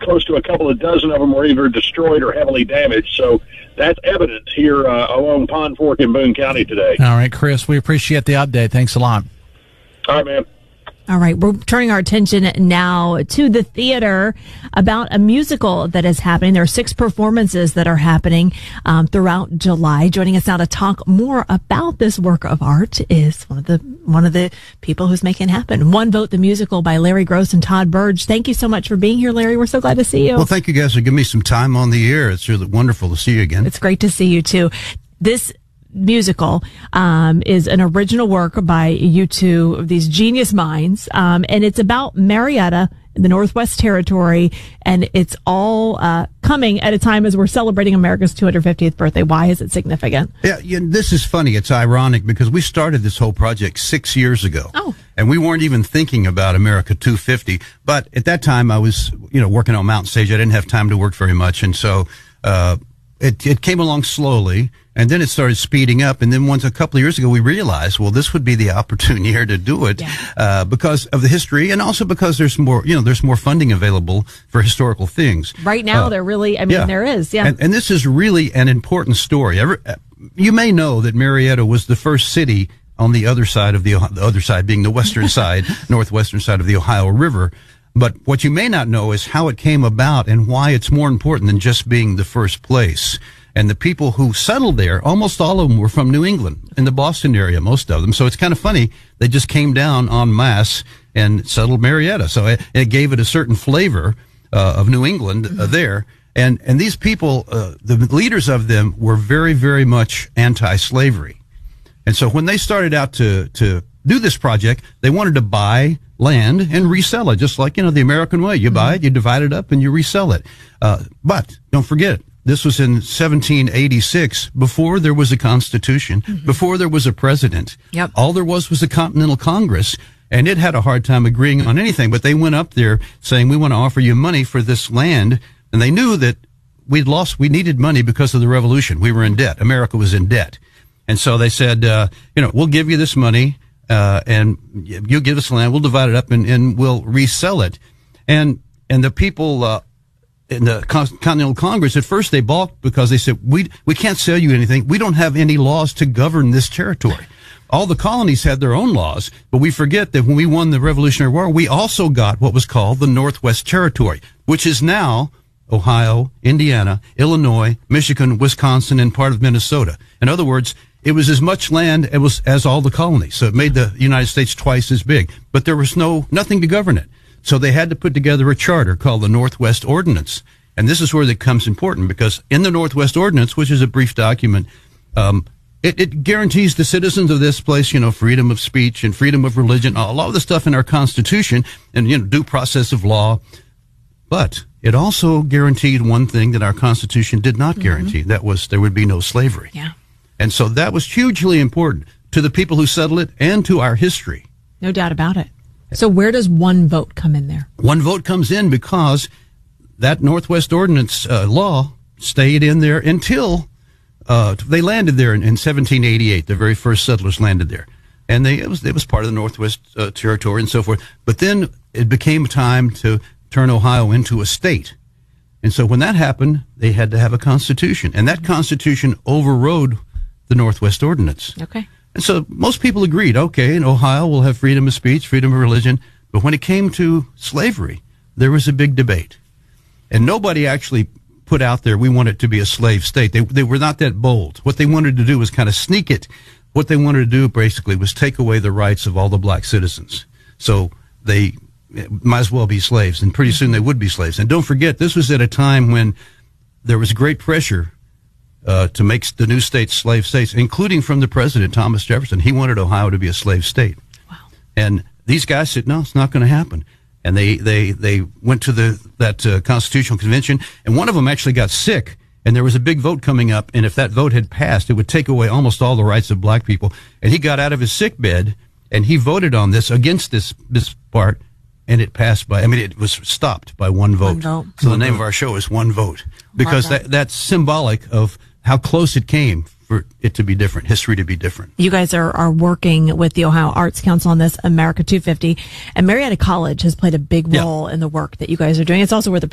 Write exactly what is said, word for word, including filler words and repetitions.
close to a couple of dozen of them were either destroyed or heavily damaged. So that's evidence here uh, along Pond Fork in Boone County today. All right, Chris, we appreciate the update. Thanks a lot. All right, man. All right, we're turning our attention now to the theater about a musical that is happening. There are six performances that are happening um, throughout July. Joining us now to talk more about this work of art is one of the one of the people who's making it happen. One Vote the Musical by Larry Gross and Todd Burge. Thank you so much for being here, Larry. We're so glad to see you. Well, thank you guys for giving me some time on the air. It's really wonderful to see you again. It's great to see you too. This musical um is an original work by you two of these genius minds, um and it's about Marietta in the Northwest Territory, and it's all uh coming at a time as we're celebrating America's two hundred fiftieth birthday. Why is it significant? Yeah, yeah, this is funny. It's ironic because we started this whole project six years ago. Oh. And we weren't even thinking about America two fifty. But at that time, I was, you know, working on Mountain Stage. I didn't have time to work very much. And so uh it, it came along slowly. And then it started speeding up. And then once a couple of years ago, we realized, well, this would be the opportune year to do it, yeah. uh, because of the history and also because there's more, you know, there's more funding available for historical things. Right now, uh, there really, I mean, yeah. there is, yeah. And, and this is really an important story. Every, you may know that Marietta was the first city on the other side of the, the other side being the western side, northwestern side of the Ohio River. But what you may not know is how it came about and why it's more important than just being the first place. And the people who settled there, almost all of them were from New England, in the Boston area, most of them. So it's kind of funny. They just came down en masse and settled Marietta. So it, it gave it a certain flavor uh, of New England uh, there. And and these people, uh, the leaders of them were very, very much anti-slavery. And so when they started out to, to do this project, they wanted to buy land and resell it, just like, you know, the American way. You buy it, you divide it up, and you resell it. Uh, but don't forget, this was in seventeen eighty-six, before there was a constitution, mm-hmm. before there was a president. Yep. All there was was a Continental Congress, and it had a hard time agreeing on anything. But they went up there saying, we want to offer you money for this land. And they knew that we'd lost, we needed money because of the revolution. We were in debt. America was in debt. And so they said, uh, you know, we'll give you this money, uh, and you give us land, we'll divide it up, and, and we'll resell it. And, and the people, uh, in the Continental Congress, at first they balked because they said, we, we can't sell you anything. We don't have any laws to govern this territory. All the colonies had their own laws, but we forget that when we won the Revolutionary War, we also got what was called the Northwest Territory, which is now Ohio, Indiana, Illinois, Michigan, Wisconsin, and part of Minnesota. In other words, it was as much land as, was, as all the colonies. So it made the United States twice as big, but there was no, nothing to govern it. So they had to put together a charter called the Northwest Ordinance. And this is where it becomes important, because in the Northwest Ordinance, which is a brief document, um, it, it guarantees the citizens of this place, you know, freedom of speech and freedom of religion, a lot of the stuff in our Constitution, and, you know, due process of law. But it also guaranteed one thing that our Constitution did not guarantee. Mm-hmm. That was there would be no slavery. Yeah. And so that was hugely important to the people who settled it and to our history. No doubt about it. So where does one vote come in there? One vote comes in because that Northwest Ordinance uh, law stayed in there until uh, they landed there in, in seventeen eighty-eight. The very first settlers landed there. And they it was it was part of the Northwest uh, Territory and so forth. But then it became time to turn Ohio into a state. And so when that happened, they had to have a constitution. And that constitution overrode the Northwest Ordinance. Okay. And so most people agreed, okay, in Ohio we'll have freedom of speech, freedom of religion. But when it came to slavery, there was a big debate. And nobody actually put out there, we want it to be a slave state. They, they were not that bold. What they wanted to do was kind of sneak it. What they wanted to do basically was take away the rights of all the black citizens. So they might as well be slaves, and pretty soon they would be slaves. And don't forget, this was at a time when there was great pressure uh, to make the new states slave states, including from the president, Thomas Jefferson. He wanted Ohio to be a slave state. Wow. And these guys said, no, it's not going to happen. And they, they, they went to the, that uh, constitutional convention, and one of them actually got sick, and there was a big vote coming up, and if that vote had passed, it would take away almost all the rights of black people. And he got out of his sick bed, and he voted on this, against this, this part, and it passed by, I mean, it was stopped by one vote. One vote. So the name of our show is One Vote, because that. that that's symbolic of how close it came for it to be different, history to be different. You guys are, are working with the Ohio Arts Council on this, America two fifty, and Marietta College has played a big role yeah. in the work that you guys are doing. It's also where the